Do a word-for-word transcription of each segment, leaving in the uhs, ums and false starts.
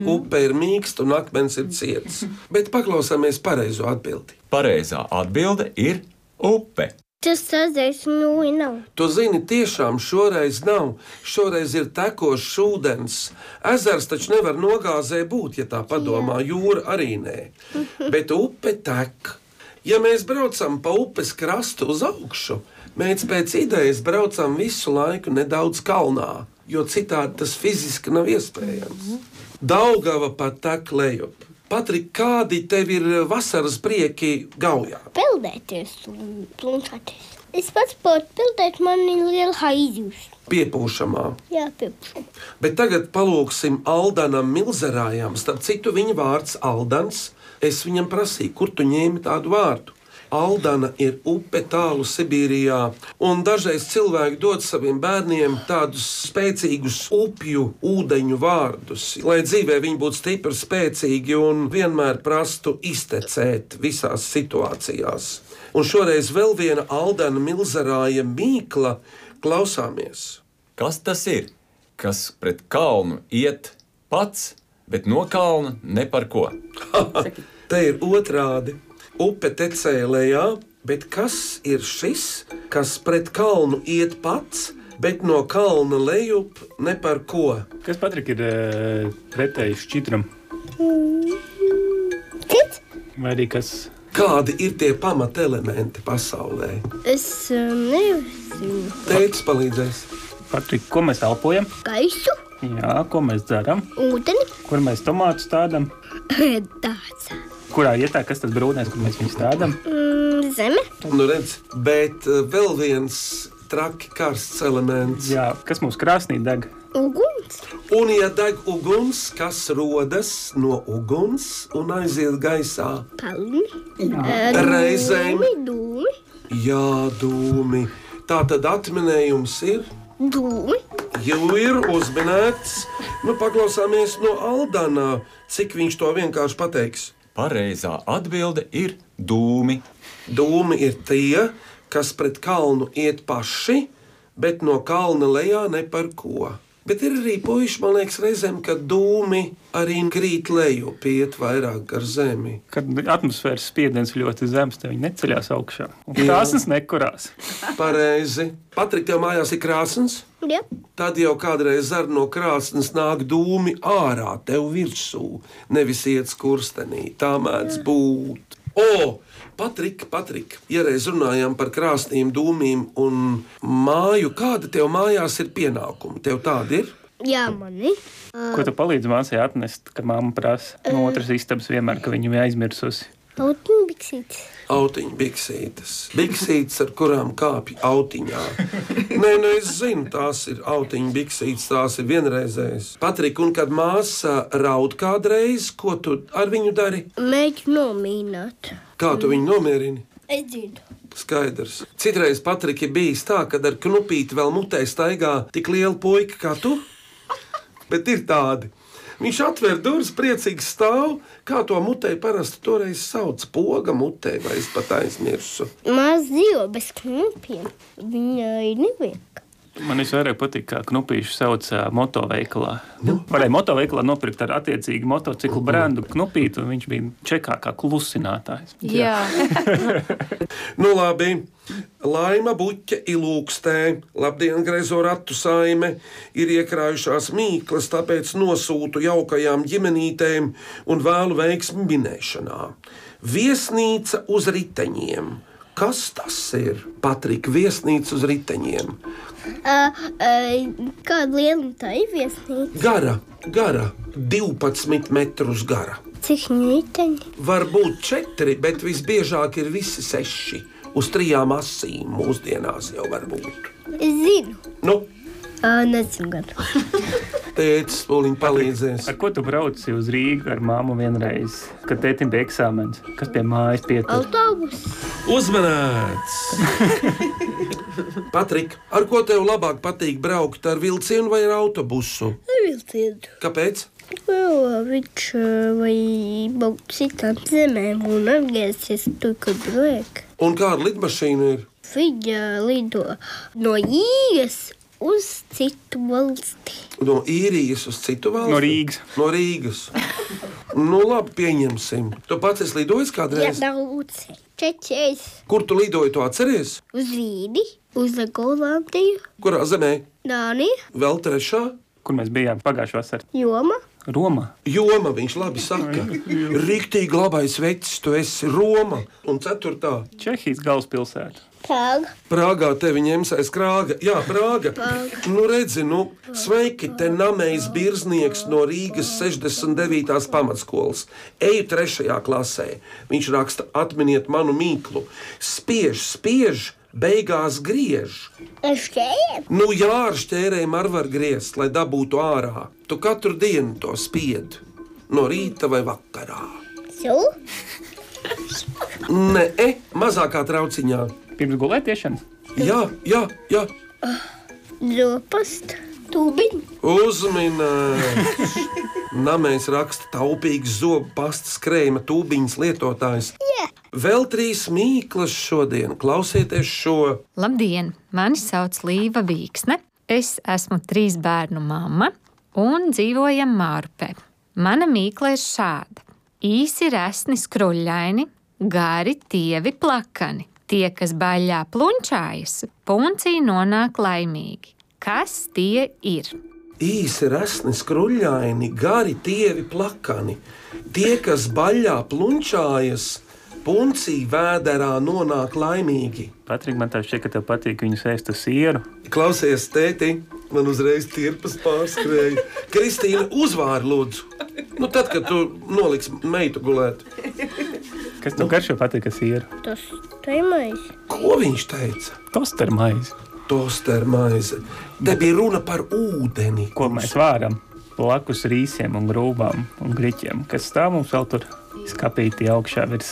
Upe ir mīksta un akmens ir ciets. Bet paklausāmies pareizo atbildi. Pareizā atbilde ir upe. Tas tādēļ nūji nav. Tu zini, tiešām šoreiz nav. Šoreiz ir tekošs ūdens. Ezers taču nevar nogāzē būt, ja tā padomā, jūra arī nē. Bet upe tek. Ja mēs braucam pa upes krastu uz augšu, mēs pēc idejas braucam visu laiku nedaudz kalnā, jo citādi tas fiziski nav iespējams. Daugava pat tek lejup. Patrik, kādi tev ir vasaras prieki Gaujā? Peldēties un plunčāties. Es pats pat peldēt, man ir liela izjūst. Piepūšamā. Jā, piepūšamā. Bet tagad palūksim Aldanam Milzerājam. Starp citu, viņa vārds Aldans. Es viņam prasīju, kur tu ņēmi tādu vārdu. Aldana ir upe tālu Sibīrijā, un dažreiz cilvēki dod saviem bērniem tādus spēcīgus upju ūdeņu vārdus, lai dzīvē viņi būtu stipri, spēcīgi un vienmēr prastu iztecēt visās situācijās. Un šoreiz vēl viena Aldana Milzerāja mīkla, klausāmies. Kas tas ir? Kas pret kalnu iet pats, bet no kalna ne par ko? Te ir otrādi. Upe tecēja lejā, bet kas ir šis, kas pret kalnu iet pats, bet no kalna lejup ne par ko? Kas, Patrik, ir uh, pretējs šķitram? Cits? Vai arī kas? Kādi ir tie pamatelementi pasaulē? Es um, nezinu. Tētis palīdzēs. Patrik, ko mēs elpojam? Gaisu, Jā, ko mēs dzeram? ūdeni, Kur mēs tomātus stādām? tāds. Kurā ietā, kas tas brūnēs, kur mēs viņus stādām? Mm, zeme, Nu redz, bet uh, vēl viens traki karsts elements. Jā, kas mums krāsnī deg? uguns, Un ja deg uguns, kas rodas no uguns un aiziet gaisā? kalni, Reizēm. dūmi, dūmi, Jā, dūmi. Tā tad atminējums ir, dūmi. jau ir uzminēts. Nu, paklausāmies no Aldana, cik viņš to vienkārši pateiks. Pareizā atbilde ir dūmi. Dūmi ir tie, kas pret kalnu iet paši, bet no kalna lejā ne par ko. Bet ir arī puiši, man liekas, reizēm, kad dūmi arī krīt leju, piet vairāk gar zemi. Kad atmosfēras spiediens ļoti zems, tad viņi neceļās augšā. Un krāsnes nekurās. Pareizi. Patrik, tev mājās ir krāsns? Jā, Tad jau kādreiz ar no krāsnes nāk dūmi ārā, tev virsū, nevis iet skurstenī. Tā mēdz būt. O, Patrik, Patrik, ja reiz runājām par krāsnīm, dūmīm un māju, kāda tev mājās ir pienākumi? Tev tāda ir? jā, mani. Ko tu palīdzi māsai atnest, kad mamma prasa no otras istabas vienmēr, ka viņu ir aizmirsusi? Tautiņu biksītes. Autiņu biksītes. Biksītes, ar kurām kāpj autiņā. Nē, nu es zinu, tās ir autiņu biksītes, tās ir vienreizējas. Patrik, un kad māsa raud kādreiz, ko tu ar viņu dari? Mēģi nomīnāt. Kā tu viņu nomierini? Es dzirdu. Skaidrs. Citreiz Patrik ir bijis tā, kad ar knupīti vēl mutē staigā tik liela puika kā tu. Bet ir tādi. Viņš atver durvis, priecīgs stāv, kā to mutē parasti toreiz sauc, poga mutē, vai es pat aizmirsu. Maz dzīvo bez knupiem. Viņai nevienka. Man visvairāk patīk, kā knupīšu sauc ā, motoveikalā. Nu. Varēja motoveikalā nopirkt ar attiecīgi motociklu brendu knupītu, un viņš bija čekā kā klusinātājs. Jā. Nu labi, Laima Buķe ilūkstē, labdien grezo ratu saime, ir iekrājušās mīklas, tāpēc nosūtu jaukajām ģimenītēm un vēlu veiksmi minēšanā. Viesnīca uz riteņiem. Kas tas ir? Patrik, viesnīca uz riteņiem. Uh, uh, kāda liela tā ir viesnīca? Gara, gara, divpadsmit metrus gara. Cik ņiteņi? Varbūt četri, bet visbiežāk ir visi seši. Uz trijām asīm mūsdienās jau var būt. Es zinu. Nu, Uh, nezinu gadu. tētis tūliņ palīdzēs. Ar ko tu brauci uz Rīgu ar māmu vienreiz, kad tētim bija eksāmens? Kas pie mājas pietur? Autobus. Uzmanēts! Patrik, ar ko tev labāk patīk braukt, ar vilcienu vai ar autobusu? Vilcienu. Kāpēc? Jo, viņš uh, vai braukt citām zemēm un atgriezties tur, kad vajag. Un kāda lidmašīna ir? Viņa lido no Īgas uz citu valsti. No īrijas uz citu valsti? No Rīgas. No Rīgas. Nu, labi, pieņemsim. Tu pats esi lidojis Jā, kādreiz? daudz. Četreiz. Kur tu lidoji, tu atceries? Uz Vīdi, uz Golandiju, Kurā zemē? Dāniju, Vēl trešā? Kur mēs bijām pagājušā vasarā? Joma, Romā. Joma, viņš labi saka. Riktīgi labais vecs, tu esi Roma. Un ceturtā? Čehijas galvaspilsēta. Prāga. Prāgā tevi ņems aiz krāga. Jā, Prāga. Prāga. Nu, redzi, nu, sveiki, te namējs Birznieks no Rīgas sešdesmit devītās pamatskolas. Eju trešajā klasē. Viņš raksta, atminiet manu mīklu. Spiež, spiež, beigās griež. Ar šķējiem. Nu, jā, ar šķērēm ar var griezt, lai dabūtu ārā. Tu katru dienu to spied. No rīta vai vakarā. Su? Nē, e, mazākā trauciņā. Pirms gulētiešanas. Jā, jā, jā. Zopast. Tūbiņ. Uzminēts. Namēs raksta taupīgs zobu pastas krējuma tūbiņas lietotājs. Jā. Vēl trīs mīklas šodien. Klausieties šo. Labdien! Mani sauc Līva Vīksne. Es esmu trīs bērnu mamma un dzīvojam Mārupē. Mana mīkla ir šāda. Īsi resni skruļaini, gari tievi plakani. Tie, kas baļā plunčājas, puncī nonāk laimīgi. Kas tie ir? Īsi resni skruļaini, gari tievi plakani. Tie, kas baļā plunčājas, puncī vēderā nonāk laimīgi. Patrik, man tā šķiet, ka tev patīk viņu ēst ar sieru. Klausies, tēti, man uzreiz tirpas pārskrēja. Kristīna, uzvāri lūdzu. Nu, tad, kad tu noliksi meitu gulēt. Kas tev garšo patīk ar sieru? Tas taimais. Ko viņš teica? Tostermaize. Tostermaize. Te bija runa par ūdeni. Ko mēs vāram blakus rīsiem un grūbām un griķiem, kas stāv mums vēl tur skapītī augšā virs...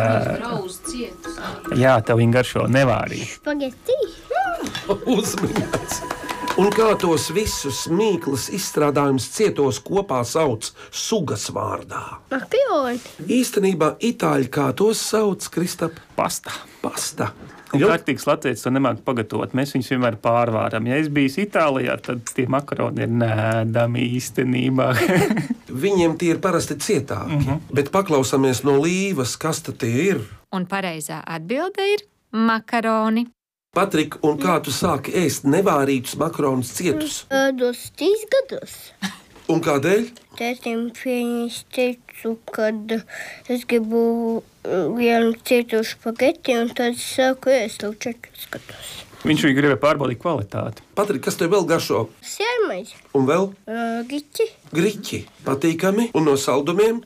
Uh, jā, tev viņa garšo nevārīgi. Spageti. Uzminēts. Un kā tos visus mīklas izstrādājumus cietos kopā sauc sugas vārdā? Makaroni. Īstenībā itāļi kā tos sauc, Kristap? Pasta. Pasta. Un kārtīgs latviečs to nemāk pagatavot. Mēs viņus vienmēr pārvāram. Ja es biju Itālijā, tad tie makaroni ir nēdami īstenībā. Viņiem tie ir parasti cietāki. Uh-huh. Bet paklausāmies no Līvas, kas tad tie ir? Un pareizā atbilde ir makaroni. Patrik, un kā tu sāki ēst nevārītus makaronus cietus? Dos trīs gadus. Un kādēļ? Tētim pieņīs teicu, kad es gribu vienu cietu špageti, un tad es sāku ēst jau četrus gadus. Viņš viņu gribēja pārbaudīt kvalitāti. Patrik, kas tev vēl garšo? Sērmaizi. Un vēl? Uh, Giķi. Griķi. Patīkami. Un no saldumiem?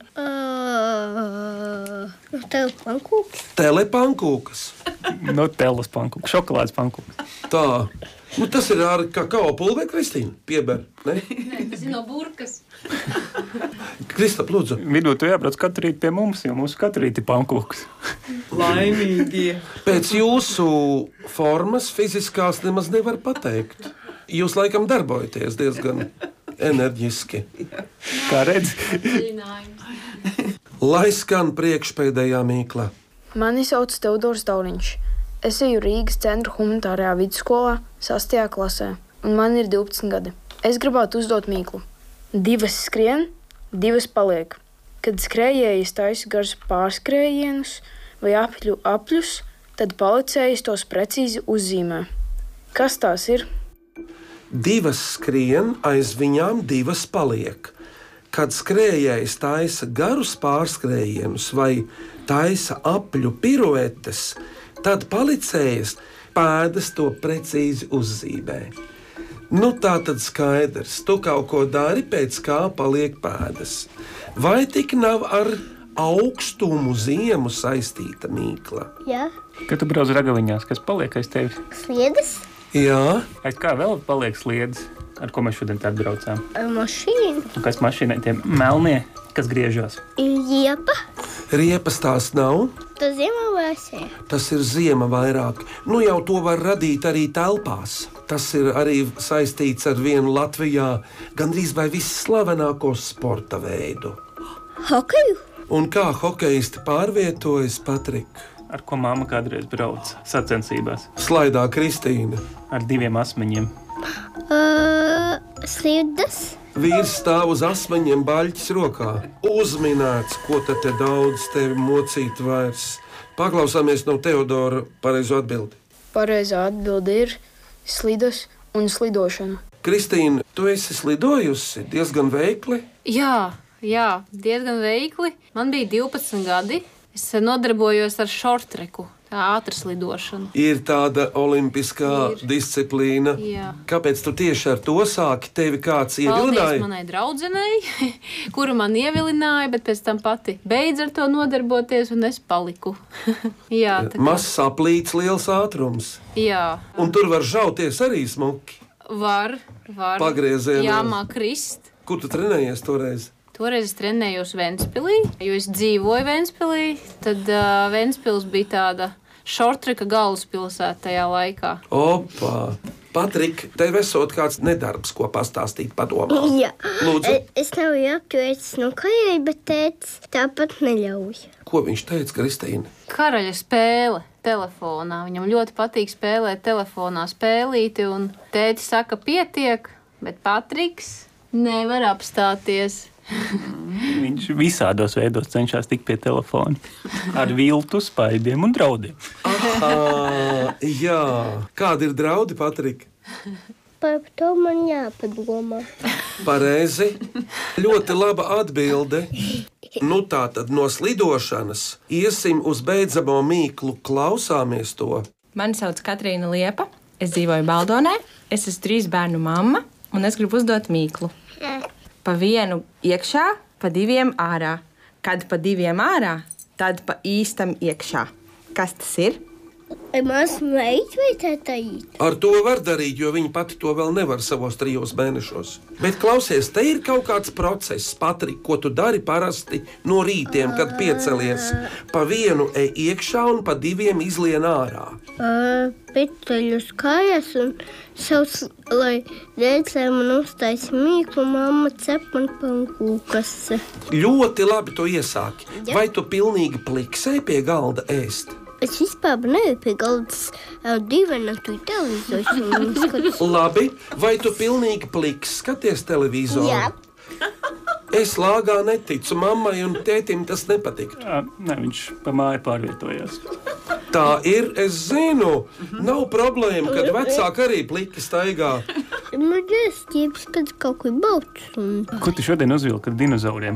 Uh, Telepankūki. Telepankūkas. No telas pankūks, šokolādes pankūks. Tā. Nu, tas ir ar kakao pulveri, Kristīna? Pieber, ne? Nē, tas ir no burkas. Kristap, lūdzu. Vidū tu jābrauc katru rītu pie mums, jo mūsu katru rītu ir pankūks. Laimīgie. Pēc jūsu formas fiziskās nemaz nevar pateikt. Jūs laikam darbojaties diezgan enerģiski. Kā redz? Lai skan priekšpēdējā mīkla. Mani sauc Teodors Dauniņš. Es eju Rīgas centra humanitārajā vidusskolā, sastajā klasē, un man ir divpadsmit gadi. Es gribētu uzdot mīklu. Divas skrien, divas paliek. Kad skrējējis taisa garus pārskrējienus vai apļu apļus, tad palicējis tos precīzi uzzīmē. Kas tās ir? Divas skrien, aiz viņām divas paliek. Kad skrējējs taisa garus pārskrējienus vai taisa apļu piruetes, tad palicējs pēdas to precīzi uzzīmē. Nu, tā tad skaidrs, tu kaut ko dari, pēc kā paliek pēdas. Vai tik nav ar augstumu ziemu saistīta mīkla? Jā. Kad tu brauc ragaviņās, kas paliek aiz tevis? Sliedes. Jā. Aiz kā vēl paliek sliedes, ar ko mēs šodien tā atbraucām? Ar mašīnu. Un kas mašīnai tie melnie, kas griežos? Riepa. Riepas tās nav. Tas ziemā vēsē. Tas ir ziema vairāk. Nu jau to var radīt arī telpās. Tas ir arī saistīts ar vienu Latvijā gandrīz vai visslavenāko sporta veidu. Hokeju. Un kā hokejisti pārvietojas, Patrik? Ar ko mamma kādreiz brauc sacensībās? Slaidā Kristīna. Ar diviem asmeņiem. Uh, Slīdas. Vīrs stāv uz asmeņiem, baļķis rokā. Uzminēts, ko tad te daudz tevi mocīt vairs. Paklausāmies no Teodora pareizo atbildi. Pareizā atbilde ir slidas un slidošana. Kristīna, tu esi slidojusi diezgan veikli? Jā, jā, diezgan veikli. Man bija divpadsmit gadi. Es nodarbojos ar šortreku, tā ātras lidošanu. Ir tāda olimpiskā Ir. disciplīna. Jā. Kāpēc tu tieši ar to sāki? Tevi kāds ievilināja? Paldies manai draudzenei, kuru man ievilināja, bet pēc tam pati beidz ar to nodarboties, un es paliku. Jā, tā kā- Mazs saplīts, liels ātrums. Jā, Un tur var žauties arī smuki. var, var. Pagriezienā. Jāmāk krist. Kur tu trenējies toreiz? Toreiz es trenējos Ventspilī, jo es dzīvoju Ventspilī. Tad uh, Ventspils bija tāda šortreka galvaspilsēta tajā laikā. Opa! Patrik, tev esot kāds nedarbs, ko pastāstīt padomā. Jā. Lūdzu. E- Es ļauju apturēties no kājai, bet tētis tāpat neļauj. Ko viņš teica, Kristīna? Karaļa spēle telefonā. Viņam ļoti patīk spēlēt telefonā spēlīti, un tēti saka, pietiek, bet Patriks nevar apstāties. Viņš visādos veidos cenšas tikt pie telefona. Ar viltu, spaidiem un draudiem. Ah, jā. Kādi ir draudi, Patrik? Par to man jāpadomā. Pareizi. Ļoti laba atbilde. Nu tā tad no slidošanas iesim uz beidzamo mīklu, klausāmies to. Mani sauc Katrīna Liepa. Es dzīvoju Baldonē. Es esmu trīs bērnu mamma, un es gribu uzdot mīklu. Pa vienu iekšā, pa diviem ārā. Kad pa diviem ārā, tad pa īstam iekšā. Kas tas ir? Vai māsu veids vai tētājīt? Ar to var darīt, jo viņa pati to vēl nevar savos trijos mēnešos. Bet klausies, te ir kaut kāds process, Patrik, ko tu dari parasti no rītiem, kad piecelies. Pa vienu ej iekšā un pa diviem izlien ārā. Uh, Piteļus kājas un savs, lai dēcē man uztaisa mīklu, mamma cep man pankūkas. Ļoti labi tu iesāki. Vai tu pilnīgi pliksēji pie galda ēst? Es vispār neju pie galdas divenatu televizoru. Labi, vai tu pilnīgi pliks skaties televizoru? Jā. Es lāgā neticu, mammai un tētim tas nepatīk. Jā, ne, viņš pa māju pārvietojās. Tā ir, es zinu, nav problēma, kad vecāki arī pliki staigā. Man ir ķieps, kad kaut ko bauts. Un... Ko tu šodien uzvilki ar dinozauriem?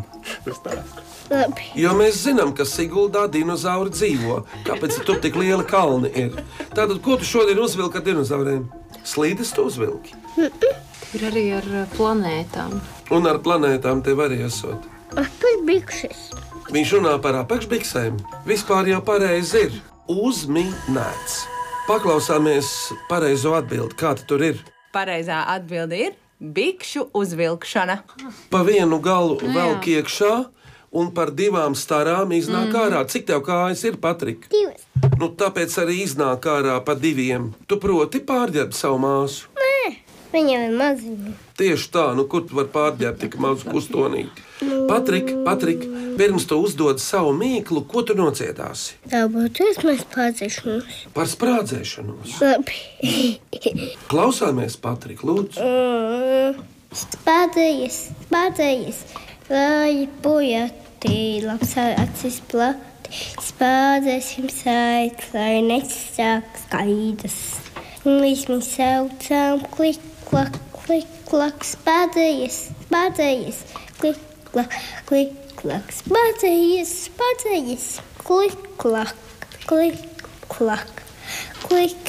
Labi. Jo mēs zinām, ka Siguldā dinozauri dzīvo. Kāpēc tur tik liela kalni ir? Tātad, ko tu šodien uzvilki ar dinozauriem? Slīdes tu uzvilki? Ir arī ar planētām. Un ar planētām tev arī esot. Apakšbikses. Viņš runā par apakšbiksēm. Vispār jau pareizi ir. Uzminēts. Paklausāmies pareizo atbildi. Kāda tur ir? Pareizā atbilde ir bikšu uzvilkšana. Pa vienu galu Nu jā. velk iekšā un par divām starām iznāk ārā. Cik tev kājas ir, Patrik? Divas. Nu, tāpēc arī iznāk ārā pa diviem. Tu proti pārģērbt savu māsu. Viņa ir maziņa. Tieši tā, nu kur tu vari pārģērbt tik mazu kustonīti? Patrik, Patrik, pirms tu uzdod savu mīklu, ko tu nociedāsi? Darboties mēs pārdzēšanos. Par sprādzēšanos. Labi. Klausāmies, Patrik, lūdzu. Mm, Spēdējies, spēdējies, lai pojati, labs acis plati. Spēdēsim sait, lai nesāk skaidas. Līdz mēs saucām klik, klak, klik, klak. Spēdējies, spēdējies, klik, klak, klik, klak. Spēdējies, spēdējies, klik, klak, klik, klak, klik.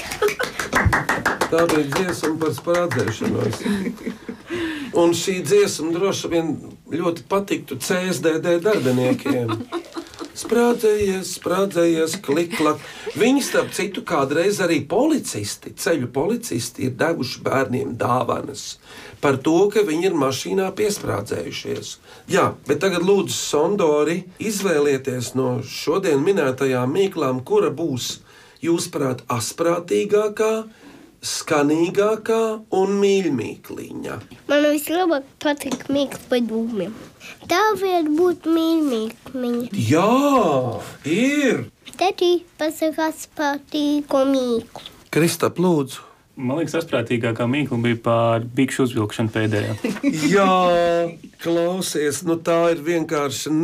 Tā bija dziesma par sprādzēšanos. Un šī dziesma droši vien ļoti patiktu C S D D darbiniekiem. Sprādzējies, sprādzējies, klik, klak. Viņi, starp citu, kādreiz arī policisti, ceļu policisti ir devuši bērniem dāvanas par to, ka viņi ir mašīnā piesprādzējušies. Jā, bet tagad lūdzu, Sondori, izvēlieties no šodien minētajām mīklām, kura būs, jūsuprāt, asprātīgākā, skanīgākā un mīļmīkliņa. Man vislabāk patīk mīkla pa dūmiem. Tā var būt mīļmīkliņa. Jā, ir! Tēti pasakās patīko mīklu. Kristap, lūdzu. Man liekas, asprātīgākā mīkla bija par bikšu uzvilkšanu pēdējā. Jā, klausies, nu tā ir vienkārši